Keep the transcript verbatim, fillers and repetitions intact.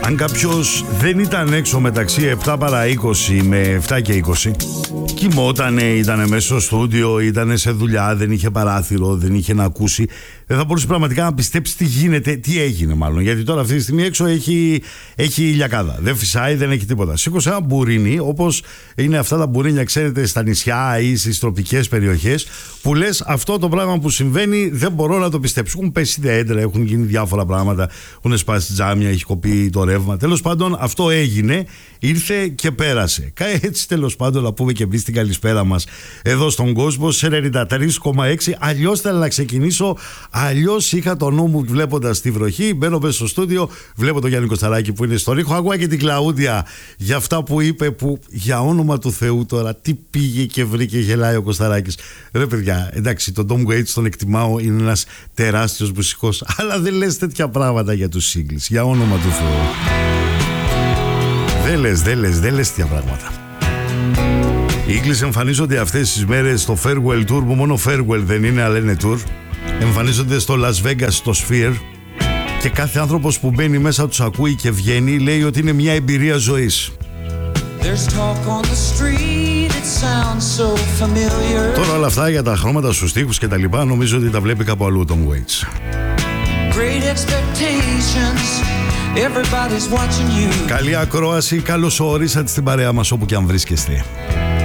Αν κάποιος δεν ήταν έξω μεταξύ επτά παρά είκοσι με επτά και είκοσι, κοιμότανε, ήταν μέσα στο στούντιο, ήταν σε δουλειά, δεν είχε παράθυρο, δεν είχε να ακούσει, δεν θα μπορούσε πραγματικά να πιστέψει τι γίνεται, τι έγινε μάλλον. Γιατί τώρα αυτή τη στιγμή έξω έχει, έχει ηλιακάδα. Δεν φυσάει, δεν έχει τίποτα. Σήκωσε ένα μπουρίνι, όπως είναι αυτά τα μπουρίνια, ξέρετε, στα νησιά ή στις τροπικές περιοχές, που λες αυτό το πράγμα που συμβαίνει δεν μπορώ να το πιστέψω. Έχουν πέσει δέντρα, έχουν γίνει διάφορα πράγματα, έχουν σπάσει τζάμια, έχει κοπεί το ρεύμα. Τέλος πάντων, αυτό έγινε, ήρθε και πέρασε. Έτσι, τέλος πάντων, να πούμε και εμείς την καλησπέρα μας εδώ στον κόσμο σε ενενήντα τρία κόμμα έξι. Αλλιώς θέλω να ξεκινήσω, αλλιώς είχα το νου μου βλέποντας τη βροχή. Μπαίνω μέσα στο στούντιο, βλέπω τον Γιάννη Κωσταράκη που είναι στον ήχο. Ακούω και την Κλαούντια για αυτά που είπε, που για όνομα του Θεού τώρα, τι πήγε και βρήκε, γελάει ο Κωσταράκης. Ρε παιδιά, εντάξει, τον Tom Waits τον εκτιμάω, είναι ένας τεράστιος μουσικός, αλλά δεν λες τέτοια πράγματα για τους Eagles, για όνομα του Θεού. Δεν λες, δεν λες, δεν λες τέτοια πράγματα. Οι Eagles εμφανίζονται αυτές τις μέρες στο Farewell Tour, που μόνο Farewell δεν είναι, αλλά είναι Tour. Εμφανίζονται στο Las Vegas, στο Sphere, και κάθε άνθρωπος που μπαίνει μέσα τους ακούει και βγαίνει, λέει ότι είναι μια εμπειρία ζωής. Τώρα όλα αυτά για τα χρώματα στους στίχους και τα λοιπά, νομίζω ότι τα βλέπει κάπου αλλού ο Tom Waits. Καλή ακρόαση, καλώς ορίσατε στην παρέα μας όπου και αν βρίσκεστε.